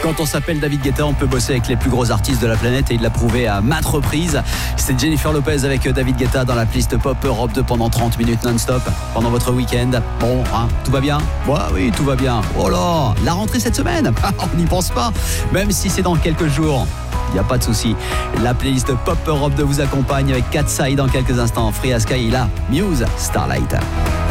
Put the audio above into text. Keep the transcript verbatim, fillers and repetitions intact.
Quand on s'appelle David Guetta, on peut bosser avec les plus gros artistes de la planète et il l'a prouvé à maintes reprises. C'est Jennifer Lopez avec David Guetta dans la playlist Pop Europe deux pendant trente minutes non-stop pendant votre week-end. Bon, hein, tout va bien ? Ouais, oui, tout va bien. Oh là, la rentrée cette semaine, on n'y pense pas. Même si c'est dans quelques jours, il n'y a pas de souci. La playlist Pop Europe deux vous accompagne avec Katsai dans quelques instants. Free Sky, là, Muse, Starlight.